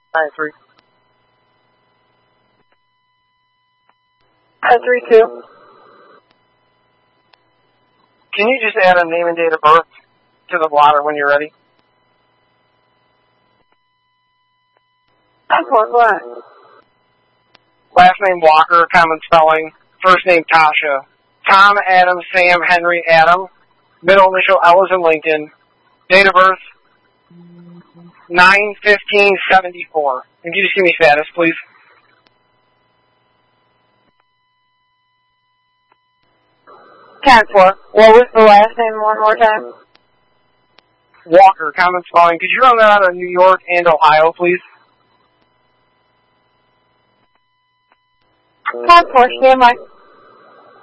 9-3. 10-3-2. Can you just add a name and date of birth to the blotter when you're ready? 10-4, go ahead. Last name Walker, common spelling. First name Tasha. Tom, Adam, Sam, Henry, Adam. Middle initial L as in Lincoln. Date of birth 9/15/74. Can you just give me status, please? Cat 4. What was the last name one more time? Walker, common spelling. Could you run that out of New York and Ohio, please? Cat 4, stand by.